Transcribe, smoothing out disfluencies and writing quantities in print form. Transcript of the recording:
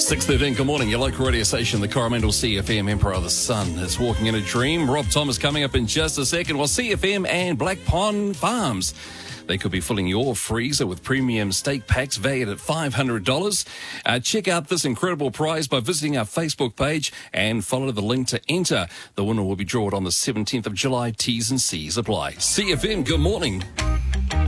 6:13, good morning. Your local radio station, the Coromandel CFM Emperor of the Sun, is walking in a dream. Rob Thomas coming up in just a second. Well, CFM and Black Pond Farms, they could be filling your freezer with premium steak packs valued at $500. Check out this incredible prize by visiting our Facebook page and follow the link to enter. The winner will be drawn on the 17th of July. T's and C's apply. CFM, good morning.